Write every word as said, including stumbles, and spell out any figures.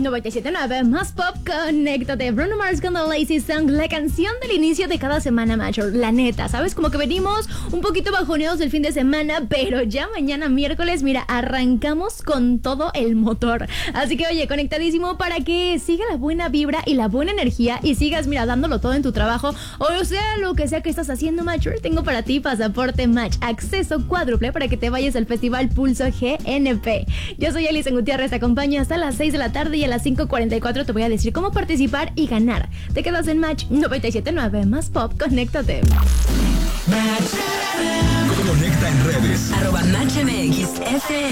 noventa y siete punto nueve Más Pop, conéctate. Bruno Mars con The Lazy Song, la canción del inicio de cada semana, macho. La neta, ¿sabes? Como que venimos un poquito bajoneados del fin de semana, pero ya mañana miércoles, mira, arrancamos con todo el motor. Así que, oye, conectadísimo para que siga la buena vibra y la buena energía y sigas, mira, dándolo todo en tu trabajo, o sea, lo que sea que estás haciendo, macho. Tengo para ti pasaporte Match, acceso cuádruple para que te vayas al Festival Pulso G N P. Yo soy Alison Gutiérrez, te acompaño hasta las seis de la tarde y a las cinco cuarenta y cuatro te voy a decir cómo participar y ganar. Te quedas en Match noventa y siete punto nueve Más Pop, conéctate. Conecta en redes. Arroba Match M X F M.